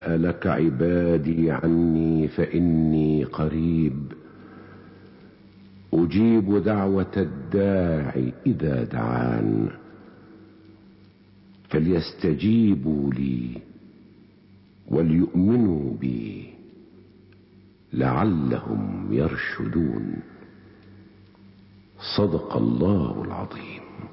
سألك عبادي عني فإني قريب أجيب دعوة الداعي إذا دعان فليستجيبوا لي وليؤمنوا بي لعلهم يرشدون. صدق الله العظيم.